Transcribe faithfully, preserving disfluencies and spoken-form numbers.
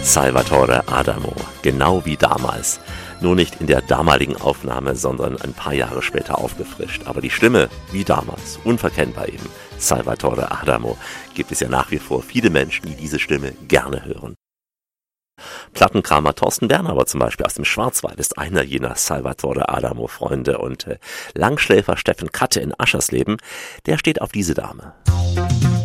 Salvatore Adamo, genau wie damals. Nur nicht in der damaligen Aufnahme, sondern ein paar Jahre später aufgefrischt. Aber die Stimme, wie damals, unverkennbar eben. Salvatore Adamo gibt es ja nach wie vor viele Menschen, die diese Stimme gerne hören. Plattenkramer Thorsten Bernauer zum Beispiel aus dem Schwarzwald ist einer jener Salvatore Adamo-Freunde und äh, Langschläfer Steffen Katte in Aschersleben, der steht auf diese Dame.